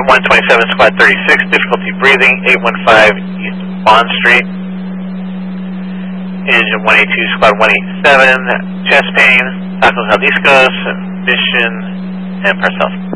127, Squad 36, difficulty breathing, 815 East Bond Street. Engine 182, Squad 187, chest pain, tacos al discos, mission, and Parcells.